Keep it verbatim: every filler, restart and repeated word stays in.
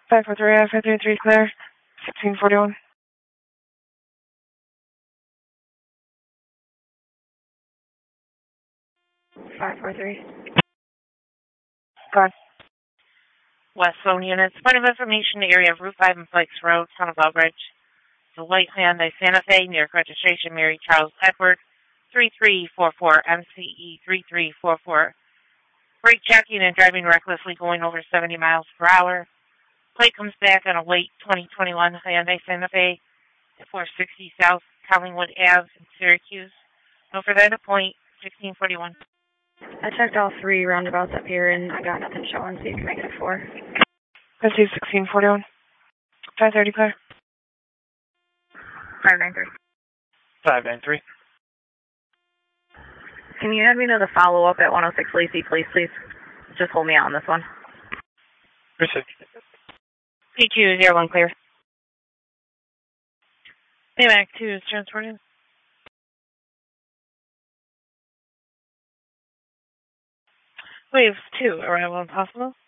five four three, five three three, clear. sixteen forty-one. five four three. Go ahead. West Zone units. Point of information, the area of Route five and Pikes Road, Town of Elbridge. The white Hyundai Santa Fe, New York registration, Mary Charles Edward, three three four four, M C E three three four four. Brake checking and driving recklessly going over seventy miles per hour. Plate comes back on a late twenty twenty-one Hyundai Santa Fe at four sixty South Collingwood Avenue in Syracuse. No further to point, sixteen forty-one. I checked all three roundabouts up here and I got nothing showing, so you can make it four. I see sixteen forty-one. five thirty, clear. five nine three. five nine three. Can you add me to the follow-up at one oh six Lacey, please, please? Just hold me out on this one. Received. P two zero one, clear. Baymax two is transported. Wave two, arrival impossible.